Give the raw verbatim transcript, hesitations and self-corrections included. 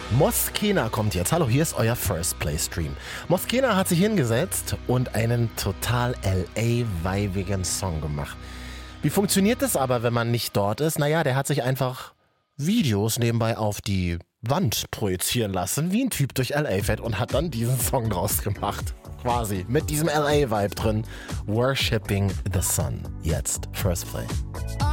Moskena kommt jetzt. Hallo, hier ist euer First Play Stream. Moskena hat sich hingesetzt und einen total L A-weibigen Song gemacht. Wie funktioniert das aber, wenn man nicht dort ist? Naja, der hat sich einfach Videos nebenbei auf die Wand projizieren lassen, wie ein Typ durch L A fährt und hat dann diesen Song draus gemacht. Quasi. Mit diesem L A-Vibe drin. Worshipping the Sun. Jetzt First Play.